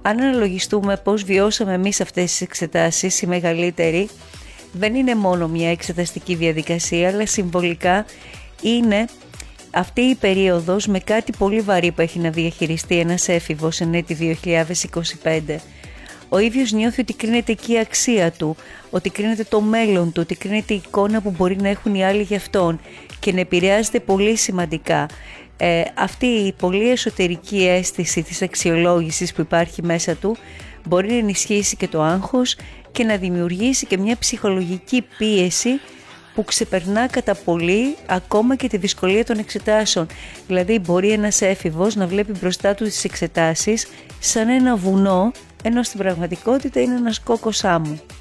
Αν αναλογιστούμε πώς βιώσαμε εμείς αυτές τις εξετάσεις, οι μεγαλύτεροι, δεν είναι μόνο μια εξεταστική διαδικασία, αλλά συμβολικά είναι αυτή η περίοδος με κάτι πολύ βαρύ που έχει να διαχειριστεί ένας έφηβος εν έτη 2025. Ο ίδιος νιώθει ότι κρίνεται εκεί η αξία του, ότι κρίνεται το μέλλον του, ότι κρίνεται η εικόνα που μπορεί να έχουν οι άλλοι για αυτόν και να επηρεάζεται πολύ σημαντικά. Αυτή η πολύ εσωτερική αίσθηση της αξιολόγησης που υπάρχει μέσα του μπορεί να ενισχύσει και το άγχος και να δημιουργήσει και μια ψυχολογική πίεση που ξεπερνά κατά πολύ ακόμα και τη δυσκολία των εξετάσεων. Δηλαδή μπορεί ένας έφηβος να βλέπει μπροστά του τις εξετάσεις σαν ένα βουνό, ενώ στην πραγματικότητα είναι ένας κόκκος άμμου.